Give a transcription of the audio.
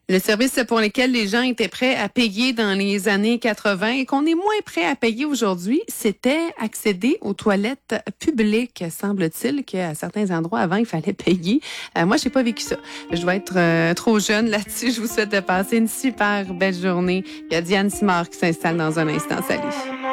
Le service pour lequel les gens étaient prêts à payer dans les années 80 et qu'on est moins prêt à payer aujourd'hui, c'était accéder aux toilettes publiques. Semble-t-il qu'à certains endroits, avant, il fallait payer. Moi, j'ai pas vécu ça. Je dois être trop jeune là-dessus. Je vous souhaite de passer une super belle journée. Il y a Diane Simard qui s'installe dans un instant. Salut.